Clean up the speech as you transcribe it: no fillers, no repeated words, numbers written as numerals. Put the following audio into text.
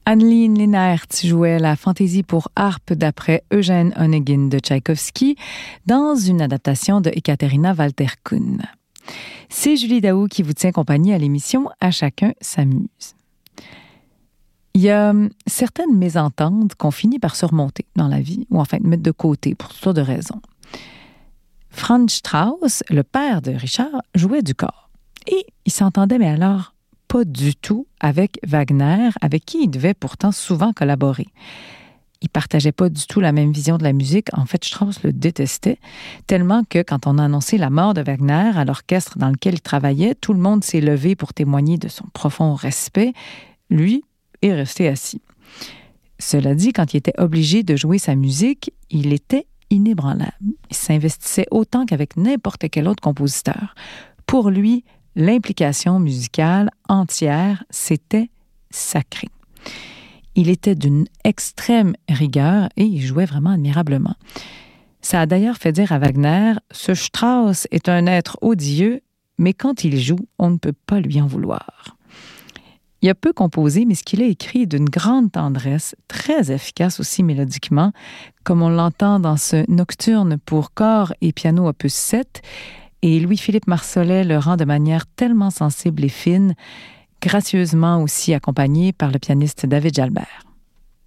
Anneline Leenaert jouait la fantaisie pour harpe d'après Eugène Onegin de Tchaïkovski dans une adaptation de Ekaterina Walter-Kuhn. C'est Julie Daou qui vous tient compagnie à l'émission À chacun s'amuse. Il y a certaines mésententes qu'on finit par surmonter dans la vie, ou enfin mettre de côté pour toutes sortes de raisons. Franz Strauss, le père de Richard, jouait du cor. Et il s'entendait, mais alors pas du tout avec Wagner, avec qui il devait pourtant souvent collaborer. Ils partageaient pas du tout la même vision de la musique. En fait, Strauss le détestait, tellement que quand on a annoncé la mort de Wagner à l'orchestre dans lequel il travaillait, tout le monde s'est levé pour témoigner de son profond respect. Lui est resté assis. Cela dit, quand il était obligé de jouer sa musique, il était inébranlable. Il s'investissait autant qu'avec n'importe quel autre compositeur. Pour lui, l'implication musicale entière, c'était sacré. Il était d'une extrême rigueur et il jouait vraiment admirablement. Ça a d'ailleurs fait dire à Wagner, « Ce Strauss est un être odieux, mais quand il joue, on ne peut pas lui en vouloir. » Il a peu composé, mais ce qu'il a écrit est d'une grande tendresse, très efficace aussi mélodiquement, comme on l'entend dans ce Nocturne pour corps et piano opus 7, et Louis-Philippe Marsollet le rend de manière tellement sensible et fine, gracieusement aussi accompagné par le pianiste David Jalbert.